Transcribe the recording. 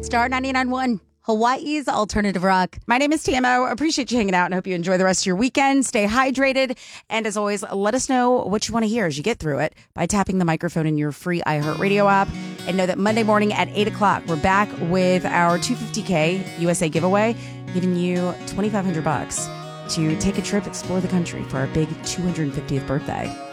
Star 99.1, Hawaii's alternative rock. My name is TMO. Appreciate you hanging out and hope you enjoy the rest of your weekend. Stay hydrated. And as always, let us know what you want to hear as you get through it by tapping the microphone in your free iHeartRadio app. And know that Monday morning at 8 o'clock, we're back with our 250K USA giveaway, giving you $2,500 to take a trip, explore the country for our big 250th birthday.